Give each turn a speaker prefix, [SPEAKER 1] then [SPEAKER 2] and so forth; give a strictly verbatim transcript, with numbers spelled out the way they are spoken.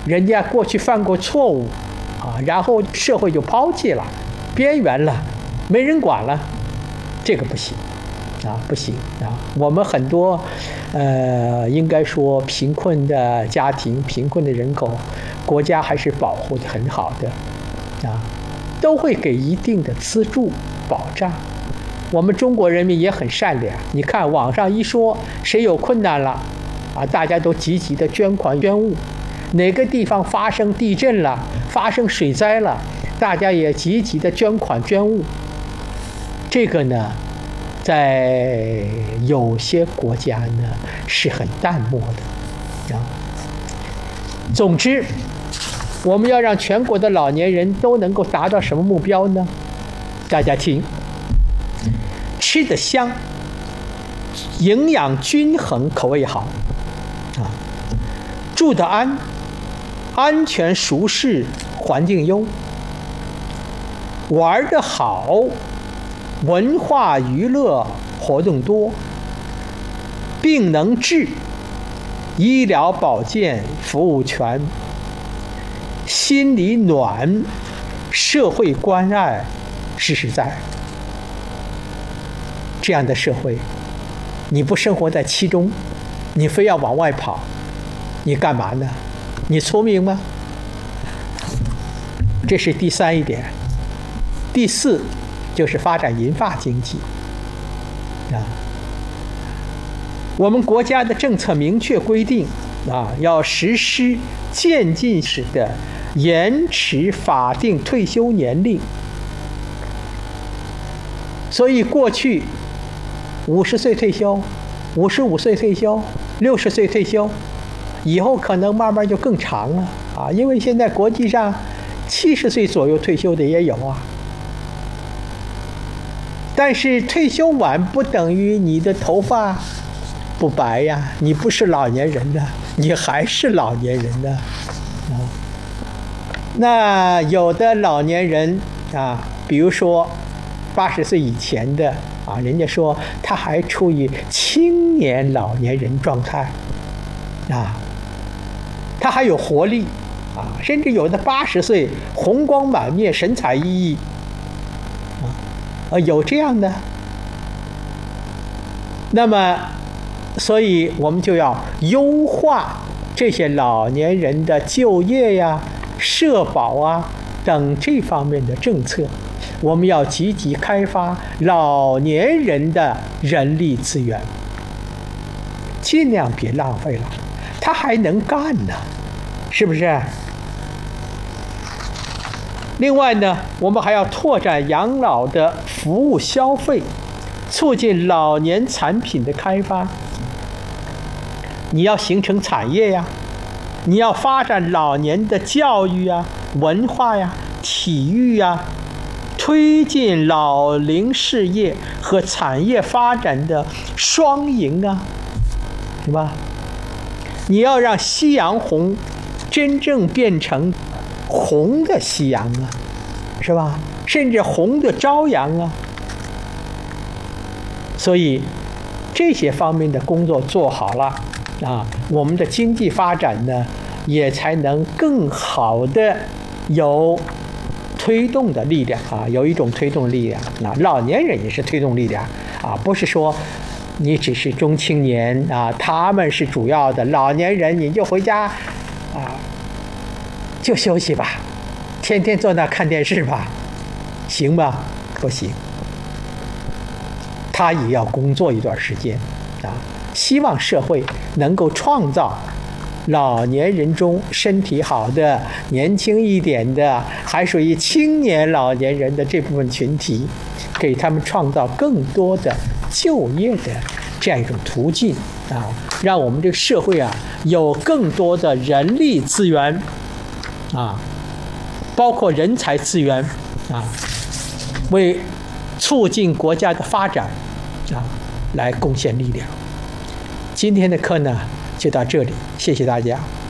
[SPEAKER 1] 人家过去犯过错误啊，然后社会就抛弃了，边缘了，没人管了，这个不行啊，不行啊！我们很多呃，应该说贫困的家庭、贫困的人口，国家还是保护的很好的啊，都会给一定的资助保障。我们中国人民也很善良，你看网上一说谁有困难了啊，大家都积极的捐款捐物，哪个地方发生地震了，发生水灾了，大家也积极的捐款捐物。这个呢，在有些国家呢是很淡漠的啊。总之，我们要让全国的老年人都能够达到什么目标呢？大家听，吃得香，营养均衡，口味好啊，住得安，安全舒适，环境优，玩得好，文化娱乐活动多，病能治，医疗保健服务全，心里暖，社会关爱实实在。这样的社会，你不生活在其中，你非要往外跑，你干嘛呢？你聪明吗？这是第三一点。第四就是发展银发经济啊。我们国家的政策明确规定啊，要实施渐进式的延迟法定退休年龄。所以过去五十岁退休，五十五岁退休，六十岁退休，以后可能慢慢就更长了啊！因为现在国际上七十岁左右退休的也有啊。但是退休晚不等于你的头发不白呀，你不是老年人的，你还是老年人的啊。那有的老年人啊，比如说八十岁以前的啊，人家说他还处于青年老年人状态啊，他还有活力啊，甚至有的八十岁红光满面，神采奕奕啊，呃，有这样的。那么，所以我们就要优化这些老年人的就业呀、社保啊等这方面的政策。我们要积极开发老年人的人力资源，尽量别浪费了，他还能干呢，是不是？另外呢，我们还要拓展养老的服务消费，促进老年产品的开发。你要形成产业呀，你要发展老年的教育呀、文化呀、体育呀，推进老龄事业和产业发展的双赢啊，是吧？你要让夕阳红真正变成红的夕阳啊，是吧？甚至红的朝阳啊。所以这些方面的工作做好了啊，我们的经济发展呢，也才能更好的有推动的力量啊，有一种推动力量。那老年人也是推动力量啊，不是说你只是中青年啊，他们是主要的，老年人你就回家啊，就休息吧，天天坐那看电视吧，行吗？不行，他也要工作一段时间啊。希望社会能够创造老年人中身体好的、年轻一点的，还属于青年老年人的这部分群体，给他们创造更多的就业的这样一种途径啊，让我们这个社会啊有更多的人力资源啊，包括人才资源啊，为促进国家的发展啊来贡献力量。今天的课呢就到这里，谢谢大家。